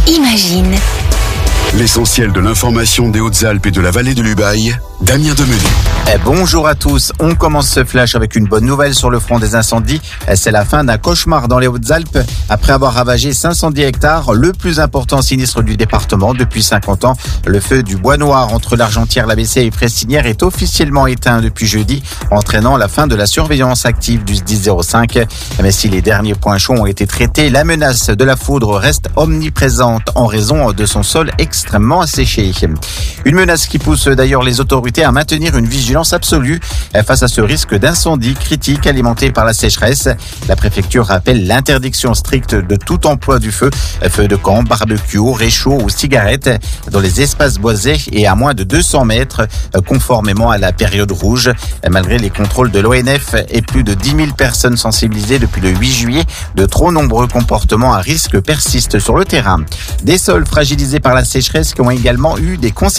Imagine. L'essentiel de l'information des Hautes-Alpes et de la vallée de l'Ubaye, Damien Demené. Bonjour à tous. On commence ce flash avec une bonne nouvelle sur le front des incendies. C'est la fin d'un cauchemar dans les Hautes-Alpes. Après avoir ravagé 510 hectares, le plus important sinistre du département depuis 50 ans, le feu du Bois Noir entre l'Argentière, la Bessée et Frestinière est officiellement éteint depuis jeudi, entraînant la fin de la surveillance active du 10-05. Mais si les derniers points chauds ont été traités, la menace de la foudre reste omniprésente en raison de son sol extrêmement asséché. Une menace qui pousse d'ailleurs les autorités à maintenir une vigilance absolue face à ce risque d'incendie critique alimenté par la sécheresse. La préfecture rappelle l'interdiction stricte de tout emploi du feu de camp, barbecue, réchaud ou cigarette dans les espaces boisés et à moins de 200 mètres conformément à la période rouge. Malgré les contrôles de l'ONF et plus de 10 000 personnes sensibilisées depuis le 8 juillet, de trop nombreux comportements à risque persistent sur le terrain. Des sols fragilisés par la sécheresse qui ont également eu des conséquences